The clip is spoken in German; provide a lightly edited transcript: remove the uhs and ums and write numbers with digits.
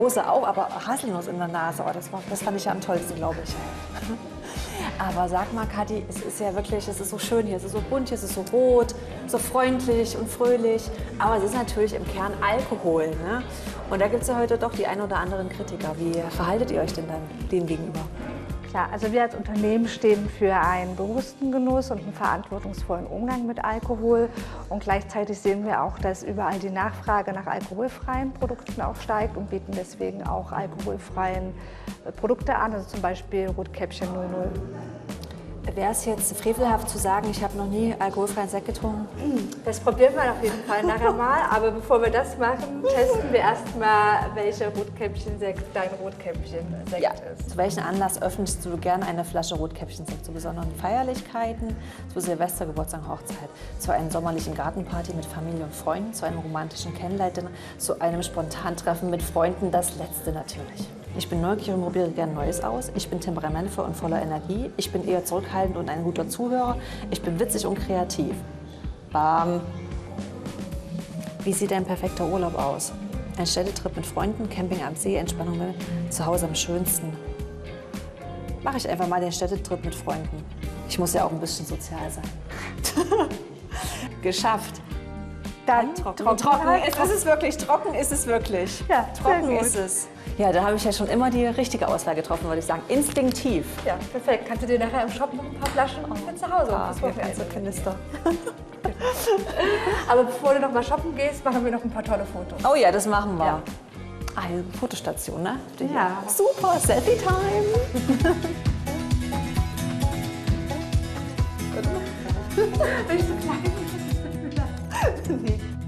Hose auch, aber Haselnuss in der Nase, oh, das fand ich ja am tollsten, glaube ich. Aber sag mal, Kathi, es ist ja wirklich, es ist so schön hier, es ist so bunt, hier, es ist so rot, so freundlich und fröhlich. Aber es ist natürlich im Kern Alkohol, ne? Und da gibt es ja heute doch die ein oder anderen Kritiker. Wie verhaltet ihr euch denn dann dem gegenüber? Klar, also wir als Unternehmen stehen für einen bewussten Genuss und einen verantwortungsvollen Umgang mit Alkohol. Und gleichzeitig sehen wir auch, dass überall die Nachfrage nach alkoholfreien Produkten auch steigt und bieten deswegen auch alkoholfreien Produkte an, also zum Beispiel Rotkäppchen 00. Wäre es jetzt frevelhaft zu sagen, ich habe noch nie alkoholfreien Sekt getrunken? Das probieren wir auf jeden Fall nachher mal, aber bevor wir das machen, testen wir erstmal, welcher Rotkäppchen-Sekt dein Rotkäppchen-Sekt ist. Zu welchem Anlass öffnest du gerne eine Flasche Rotkäppchen-Sekt? Zu besonderen Feierlichkeiten, zu Silvester, Geburtstag, Hochzeit, zu einer sommerlichen Gartenparty mit Familie und Freunden, zu einem romantischen Kennenlernen, zu einem Spontantreffen mit Freunden, das Letzte natürlich. Ich bin neugierig und probiere gern Neues aus. Ich bin temperamentvoll und voller Energie. Ich bin eher zurückhaltend und ein guter Zuhörer. Ich bin witzig und kreativ. Bam. Wie sieht ein perfekter Urlaub aus? Ein Städtetrip mit Freunden, Camping am See, Entspannung zu Hause am schönsten. Mache ich einfach mal den Städtetrip mit Freunden. Ich muss ja auch ein bisschen sozial sein. Geschafft. Dann Trocken ist es wirklich, trocken ist es wirklich. Ja, trocken ist es. Ja, da habe ich ja schon immer die richtige Auswahl getroffen, würde ich sagen. Instinktiv. Ja, perfekt. Kannst du dir nachher im Shop noch ein paar Flaschen für zu Hause so Kanister. Aber bevor du noch mal shoppen gehst, machen wir noch ein paar tolle Fotos. Oh ja, das machen wir. Ja. Eine Fotostation, ne? Ja. Super, Selfie-Time. Bist du klein? Nee.